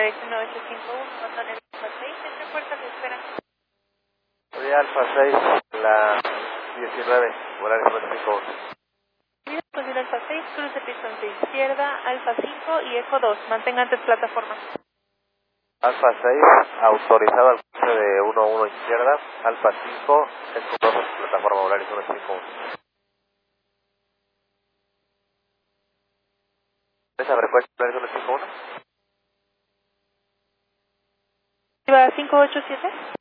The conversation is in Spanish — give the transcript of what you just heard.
Dirección 9851, London Alfa 6, ¿en qué puerta te esperan? Soy Alfa 6, la 19, Volaris 951. Posible Alfa 6, cruce pistón de izquierda, Alfa 5 y Eco 2. Mantenga antes plataforma. Alfa 6, autorizado al cruce de 11 izquierda, Alfa 5, Eco 2, plataforma Volaris 951. ¿Esa frecuencia Volaris 951? ¿Iba 587?